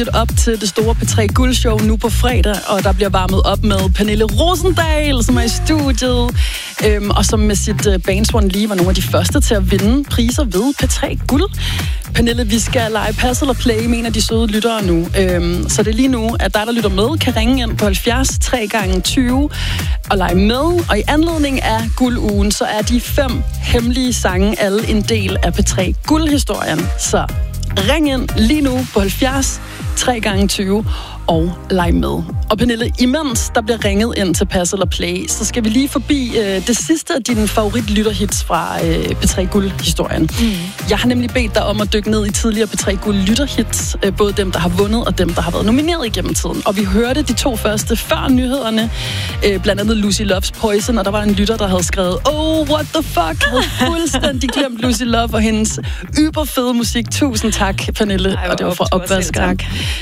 op til det store P3 Guld-show nu på fredag, og der bliver varmet op med Pernille Rosendahl, som er i studiet, og som med sit band Swan Lee var nogle af de første til at vinde priser ved P3 Guld. Pernille, vi skal lege Pass eller Play med en af de søde lyttere nu. Så det er lige nu, at dig, der lytter med, kan ringe ind på 70 3x20 og lege med. Og i anledning af Guld-ugen, så er de 5 hemmelige sange alle en del af P3 Guld-historien. Så ring ind lige nu på 70 3x20 og leg med. Og Pernille, imens der bliver ringet ind til Pass eller Play, så skal vi lige forbi det sidste af dine favoritlytterhits fra P3 Guld-historien. Jeg har nemlig bedt dig om at dykke ned i tidligere P3 Guld-lytterhits, både dem, der har vundet og dem, der har været nomineret igennem tiden. Og vi hørte de 2 første før nyhederne, blandt andet Lucy Loves Poison, og der var en lytter, der havde skrevet, oh, what the fuck, havde fuldstændig glemt Lucy Love og hendes yberfede musik. Tusind tak, Pernille, og det var fra opvaskeren.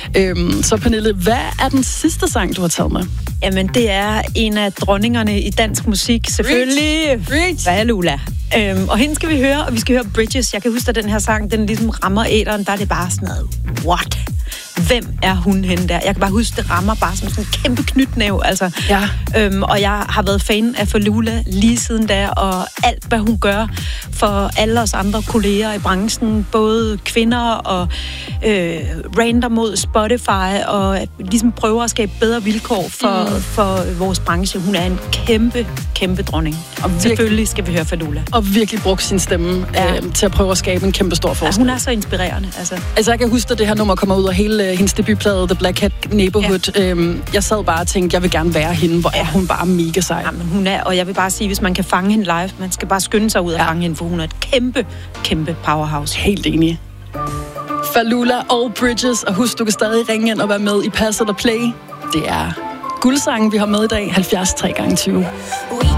Så Pernille, hvad er den sidste sang, du har taget med? Jamen, det er en af dronningerne i dansk musik. Selvfølgelig. Falula. Og hende skal vi høre, og vi skal høre Bridges. Jeg kan huske, at den her sang, den ligesom rammer æteren, der er det bare sådan noget, what? Hvem er hun henne der? Jeg kan bare huske, det rammer bare som sådan en kæmpe knytnæv, altså. Ja. Og jeg har været fan af Falula lige siden da, og alt, hvad hun gør for alle os andre kolleger i branchen, både kvinder og rander mod Spotify, og ligesom prøver at skabe bedre vilkår for vores branche. Hun er en kæmpe dronning. Og selvfølgelig skal vi høre Falula. Og virkelig brugt sin stemme til at prøve at skabe en kæmpe stor forskel. Ja, hun er så inspirerende. Altså, jeg kan huske, at det her nummer kommer ud af hele hendes debutplade, The Black Hat Neighborhood. Ja. Jeg sad bare og tænkte, jeg vil gerne være hende, hvor er hun bare mega sej. Ja, men hun er, og jeg vil bare sige, hvis man kan fange hende live, man skal bare skynde sig ud og fange hende, for hun er et kæmpe powerhouse. Helt enig. Falula og Bridges, og husk, du kan stadig ringe ind og være med i Pass eller Play. Det er guldsangen, vi har med i dag, 70 3x20.